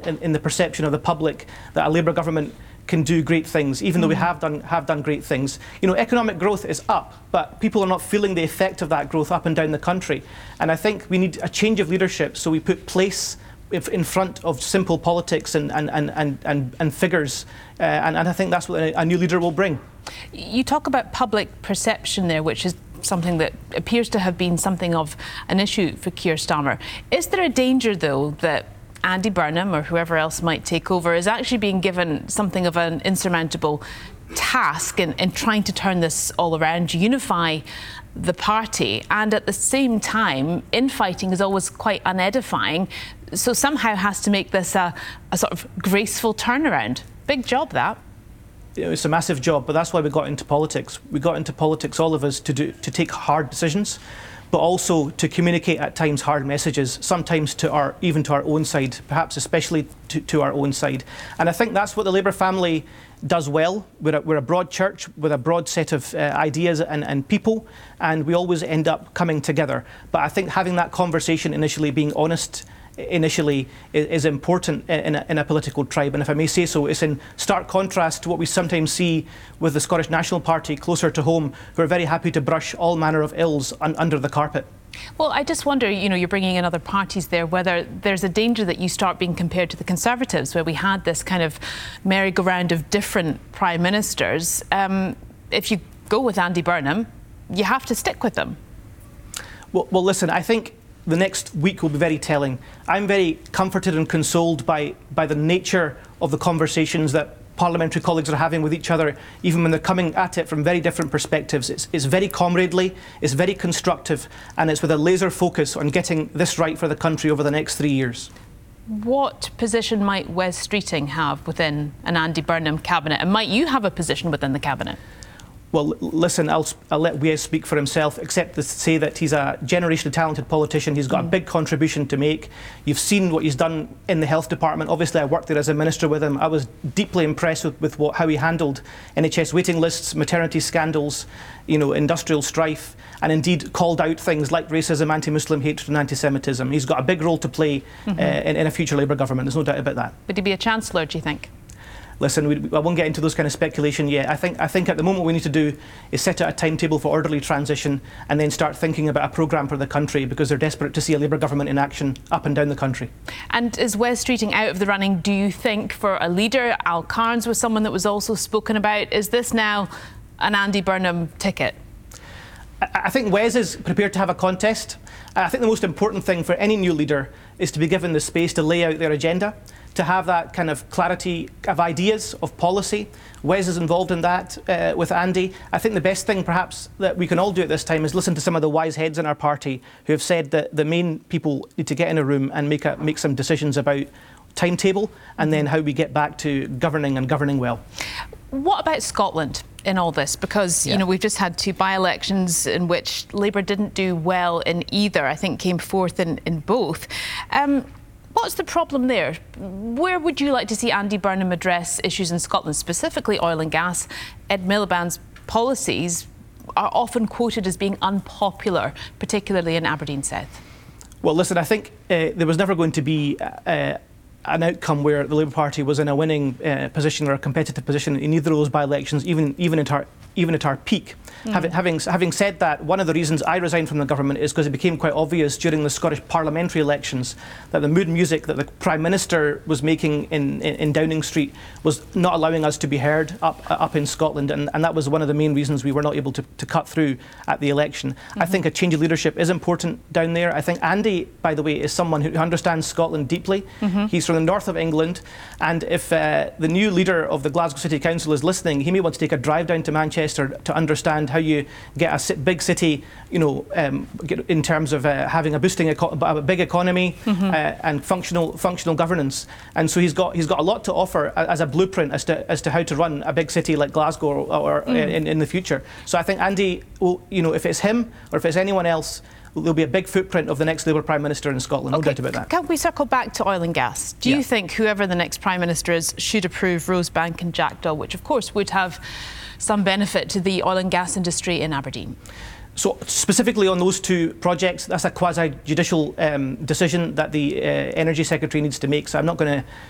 in the perception of the public that a Labour government can do great things, even though we have done great things. You know, economic growth is up, but people are not feeling the effect of that growth up and down the country. And I think we need a change of leadership, so we put place in front of simple politics and figures, and I think that's what a new leader will bring. You talk about public perception there, which is something that appears to have been something of an issue for Keir Starmer. Is there a danger, though, that Andy Burnham or whoever else might take over is actually being given something of an insurmountable task in trying to turn this all around, unify the party, and at the same time infighting is always quite unedifying, so somehow has to make this a sort of graceful turnaround? Big job, that. It's a massive job, but that's why we got into politics. We got into politics, all of us, to take hard decisions, but also to communicate at times hard messages, sometimes even to our own side, perhaps especially to our own side. And I think that's what the Labour family does well. We're a broad church with a broad set of ideas and people, and we always end up coming together. But I think having that conversation initially, being honest initially, is important in a political tribe. And if I may say so, it's in stark contrast to what we sometimes see with the Scottish National Party closer to home, who are very happy to brush all manner of ills under the carpet. Well, I just wonder, you know, you're bringing in other parties there, whether there's a danger that you start being compared to the Conservatives, where we had this kind of merry-go-round of different prime ministers. If you go with Andy Burnham, you have to stick with them. Well, listen, I think the next week will be very telling. I'm very comforted and consoled by the nature of the conversations that parliamentary colleagues are having with each other, even when they're coming at it from very different perspectives. It's very comradely, it's very constructive, and it's with a laser focus on getting this right for the country over the next 3 years. What position might Wes Streeting have within an Andy Burnham cabinet, and might you have a position within the cabinet? Well, listen, I'll let Wes speak for himself, except to say that he's a generationally talented politician. He's got a big contribution to make. You've seen what he's done in the health department. Obviously, I worked there as a minister with him. I was deeply impressed with how he handled NHS waiting lists, maternity scandals, you know, industrial strife, and indeed called out things like racism, anti-Muslim hatred and anti-Semitism. He's got a big role to play in a future Labour government. There's no doubt about that. Would he be a chancellor, do you think? Listen, I won't get into those kind of speculation yet. I think at the moment what we need to do is set out a timetable for orderly transition and then start thinking about a programme for the country, because they're desperate to see a Labour government in action up and down the country. And is Wes Streeting out of the running, do you think, for a leader? Al Carnes was someone that was also spoken about. Is this now an Andy Burnham ticket? I think Wes is prepared to have a contest. I think the most important thing for any new leader is to be given the space to lay out their agenda, to have that kind of clarity of ideas, of policy. Wes is involved in that with Andy. I think the best thing perhaps that we can all do at this time is listen to some of the wise heads in our party who have said that the main people need to get in a room and make some decisions about timetable and then how we get back to governing and governing well. What about Scotland in all this? Because, you know, we've just had 2 by-elections in which Labour didn't do well in either. I think came fourth in both. What's the problem there? Where would you like to see Andy Burnham address issues in Scotland, specifically oil and gas? Ed Miliband's policies are often quoted as being unpopular, particularly in Aberdeen South. Well, listen, I think there was never going to be an outcome where the Labour Party was in a winning position or a competitive position in either of those by-elections, even at our peak. Having said that, one of the reasons I resigned from the government is because it became quite obvious during the Scottish parliamentary elections that the mood music that the Prime Minister was making in Downing Street was not allowing us to be heard up in Scotland, and that was one of the main reasons we were not able to cut through at the election. I think a change of leadership is important down there. I think Andy, by the way, is someone who understands Scotland deeply. He's from the north of England, and if the new leader of the Glasgow City Council is listening, he may want to take a drive down to Manchester to understand how you get a big city, you know, in terms of having a big economy and functional governance. And so he's got a lot to offer as a blueprint as to how to run a big city like Glasgow or in the future. So I think Andy will, you know, if it's him or if it's anyone else, there'll be a big footprint of the next Labour Prime Minister in Scotland, no doubt about that. Can we circle back to oil and gas? Do you think whoever the next Prime Minister is should approve Rosebank and Jackdaw, which of course would have some benefit to the oil and gas industry in Aberdeen? So specifically on those 2 projects, that's a quasi-judicial decision that the Energy Secretary needs to make, so I'm not going to